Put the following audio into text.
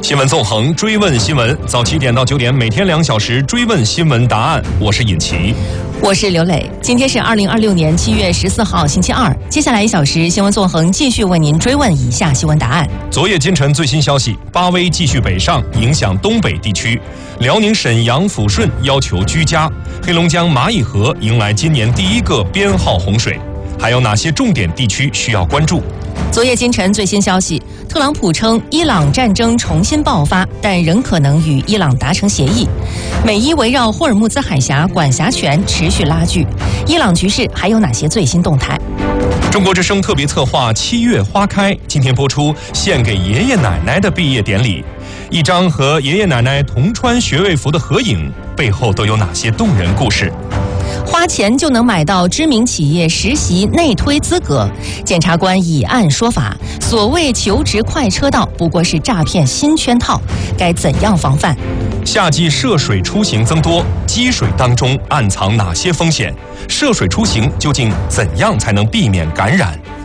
新闻纵横，追问新闻，早7点到9点，每天2小时追问新闻答案。我是尹奇， 我是刘磊。今天是2026年7月14号，星期二。接下来1小时，新闻纵横继续为您追问以下新闻答案。 昨夜今晨最新消息，巴威继续北上，影响东北地区。辽宁沈阳、抚顺要求居家。黑龙江蚂蚁河迎来今年第1个编号洪水。还有哪些重点地区需要关注？ 昨夜今晨最新消息，特朗普称伊朗战争重新爆发，但仍可能与伊朗达成协议。美伊围绕霍尔木兹海峡管辖权持续拉锯，伊朗局势还有哪些最新动态？ 中国之声特别策划7月花开，今天播出献给爷爷奶奶的毕业典礼。一张和爷爷奶奶同穿学位服的合影，背后都有哪些动人故事？ 花钱就能买到知名企业实习内推资格，检察官以案说法，所谓求职快车道不过是诈骗新圈套，该怎样防范？ 夏季涉水出行增多，积水当中暗藏哪些风险？涉水出行究竟怎样才能避免感染？